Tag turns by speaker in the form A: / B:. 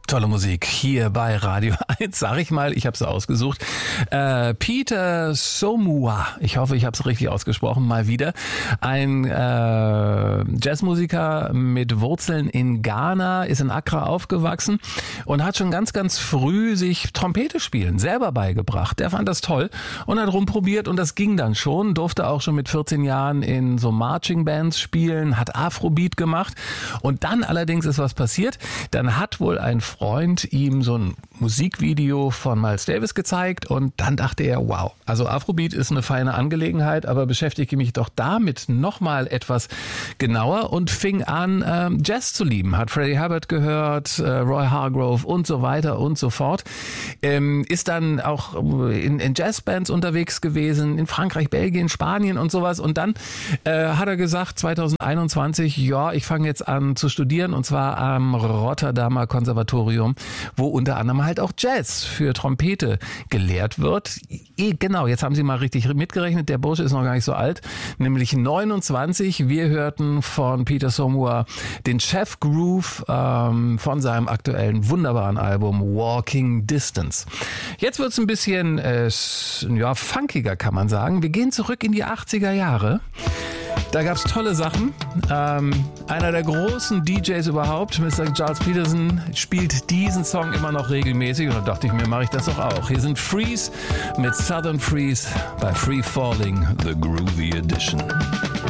A: Tolle Musik hier bei Radio 1, sag ich mal, ich habe es ausgesucht. Peter Somua, ich hoffe, ich habe es richtig ausgesprochen, mal wieder. Ein Jazzmusiker mit Wurzeln in Ghana, ist in Accra aufgewachsen und hat schon ganz, ganz früh sich Trompete spielen selber beigebracht. Der fand das toll und hat rumprobiert und das ging dann schon, durfte auch schon mit 14 Jahren in so Marching Bands spielen, hat Afrobeat gemacht und dann allerdings ist was passiert. Dann hat wohl ein Freund ihm so ein Musikvideo von Miles Davis gezeigt und dann dachte er, wow, also Afrobeat ist eine feine Angelegenheit, aber beschäftige mich doch damit nochmal etwas genauer und fing an, Jazz zu lieben. Hat Freddie Hubbard gehört, Roy Hargrove und so weiter und so fort. Ist dann auch in Jazzbands unterwegs gewesen, in Frankreich, Belgien, Spanien und sowas. Und dann hat er gesagt, 2021, ja, ich fange jetzt an zu studieren und zwar am Rotterdamer Konservatorium, wo unter anderem halt auch Jazz für Trompete gelehrt wird. Genau, jetzt haben Sie mal richtig mitgerechnet, der Bursche ist noch gar nicht so alt, nämlich 29. Wir hörten von Peter Somua den Chef Groove von seinem aktuellen wunderbaren Album Walking Distance. Jetzt wird es ein bisschen funkiger, kann man sagen. Wir gehen zurück in die 80er Jahre. Da gab's tolle Sachen. Einer der großen DJs überhaupt, Mr. Gilles Peterson, spielt diesen Song immer noch regelmäßig. Und da dachte ich mir, mache ich das doch auch. Hier sind Freeze mit Southern Freeze bei Free Falling, The Groovy Edition.